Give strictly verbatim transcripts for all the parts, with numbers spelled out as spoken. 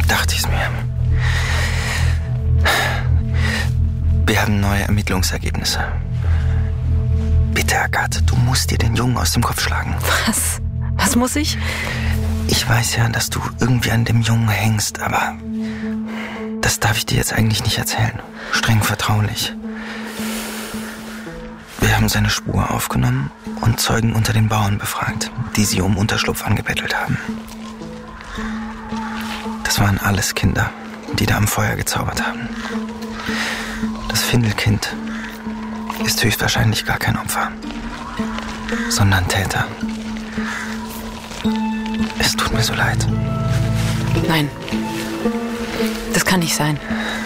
dachte ich's mir. Wir haben neue Ermittlungsergebnisse. Bitte, Agathe, du musst dir den Jungen aus dem Kopf schlagen. Was? Was muss ich? Ich weiß ja, dass du irgendwie an dem Jungen hängst, aber das darf ich dir jetzt eigentlich nicht erzählen. Streng vertraulich. Wir haben seine Spur aufgenommen und Zeugen unter den Bauern befragt, die sie um Unterschlupf angebettelt haben. Das waren alles Kinder, die da am Feuer gezaubert haben. Das Findelkind ist höchstwahrscheinlich gar kein Opfer, sondern Täter. Es tut mir so leid. Nein, das kann nicht sein.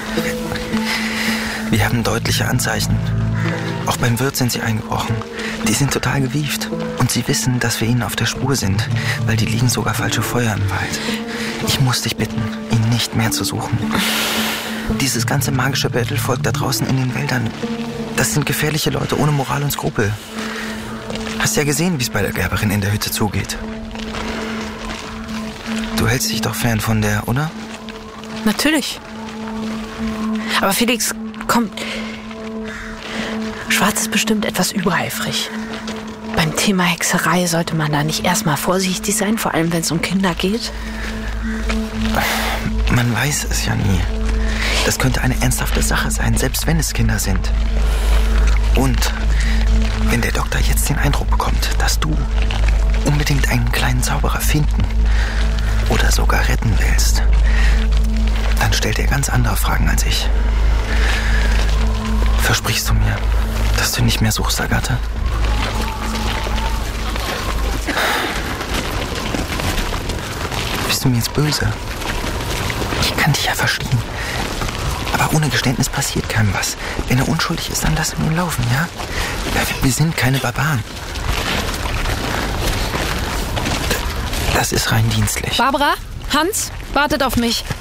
Wir haben deutliche Anzeichen. Auch beim Wirt sind sie eingebrochen. Die sind total gewieft. Und sie wissen, dass wir ihnen auf der Spur sind, weil die liegen sogar falsche Feuer im Wald. Ich muss dich bitten, ihn nicht mehr zu suchen. Dieses ganze magische Bettelvolk da draußen in den Wäldern, das sind gefährliche Leute ohne Moral und Skrupel. Hast ja gesehen, wie es bei der Gerberin in der Hütte zugeht. Du hältst dich doch fern von der, oder? Natürlich. Aber Felix, komm. Schwarz ist bestimmt etwas übereifrig. Beim Thema Hexerei sollte man da nicht erstmal vorsichtig sein, vor allem wenn es um Kinder geht? Man weiß es ja nie. Das könnte eine ernsthafte Sache sein, selbst wenn es Kinder sind. Und wenn der Doktor jetzt den Eindruck bekommt, dass du unbedingt einen kleinen Zauberer finden oder sogar retten willst, dann stellt er ganz andere Fragen als ich. Versprichst du mir, dass du nicht mehr suchst, Agathe? Bist du mir jetzt böse? Ich kann dich ja verstehen. Aber ohne Geständnis passiert keinem was. Wenn er unschuldig ist, dann lass ihn laufen, ja? Wir sind keine Barbaren. Das ist rein dienstlich. Barbara, Hans, wartet auf mich.